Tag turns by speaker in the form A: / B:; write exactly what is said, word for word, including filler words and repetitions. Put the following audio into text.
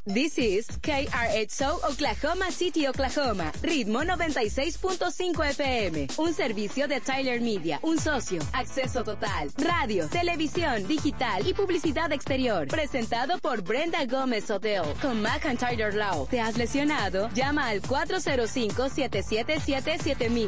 A: This is K R H O Oklahoma City, Oklahoma. Ritmo noventa y seis punto cinco F M. Un servicio de Tyler Media. Un socio. Acceso total. Radio, televisión, digital y publicidad exterior. Presentado por Brenda Gómez Hotel. Con McIntyre Law. ¿Te has lesionado? Llama al cuatro cero cinco, siete siete siete, siete mil.